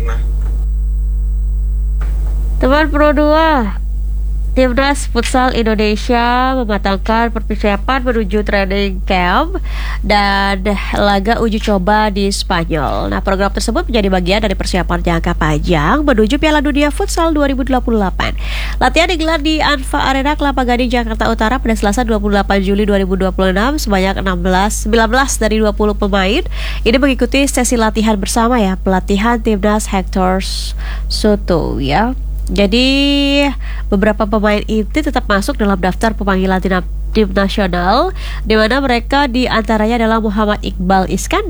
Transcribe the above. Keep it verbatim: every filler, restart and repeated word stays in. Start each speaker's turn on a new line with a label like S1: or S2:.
S1: pernah.
S2: Teman Pro dua, Timnas Futsal Indonesia mematangkan persiapan menuju training camp dan laga uji coba di Spanyol. Nah, program tersebut menjadi bagian dari persiapan jangka panjang menuju Piala Dunia Futsal dua ribu dua puluh delapan. Latihan digelar di Anfa Arena Kelapa Gading, Jakarta Utara pada Selasa dua puluh delapan Juli dua ribu dua puluh enam. Sebanyak enam belas, sembilan belas dari dua puluh pemain ini mengikuti sesi latihan bersama ya, pelatihan Timnas Hector Soto ya. Jadi beberapa pemain inti tetap masuk dalam daftar pemanggilan tim, tim nasional, di mana mereka di antaranya adalah Muhammad Iqbal Iskandar,